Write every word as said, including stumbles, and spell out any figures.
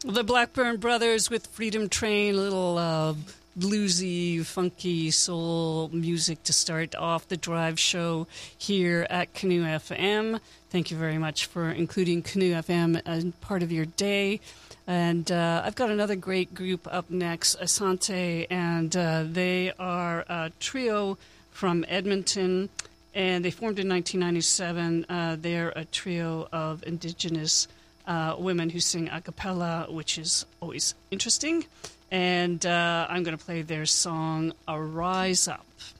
The Blackburn Brothers with Freedom Train, a little uh, bluesy, funky soul music to start off the drive show here at Canoe F M. Thank you very much for including Canoe F M as part of your day. And uh, I've got another great group up next, Asante, and uh, they are a trio from Edmonton, and they formed in nineteen ninety-seven. Uh, they're a trio of indigenous uh, women who sing a cappella, which is always interesting. And uh, I'm going to play their song, Arise Up.